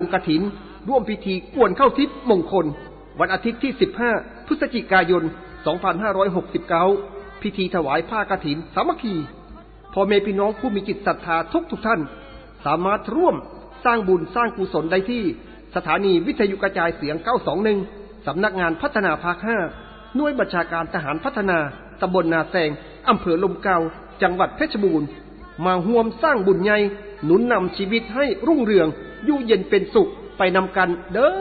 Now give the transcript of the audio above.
กฐินร่วมพิธีกวนเข้าทิพย์มงคลวันอาทิตย์ที่15พฤศจิกายน2569พิธีถวายผ้ากฐินสามัคคีพ่อแม่พี่น้องผู้มีจิตศรัทธาทุกท่านสามารถร่วมสร้างบุญสร้างกุศลได้ที่สถานีวิทยุกระจายเสียง921สำนักงานพัฒนาภาค5หน่วยบัญชาการทหารพัฒนาตำบลนาแซงอำเภอลมเก่าจังหวัดเพชรบูรณ์มาร่วมสร้างบุญใหญ่หนุนนำชีวิตให้รุ่งเรืองอยู่เย็นเป็นสุขไปนำกันเด้อ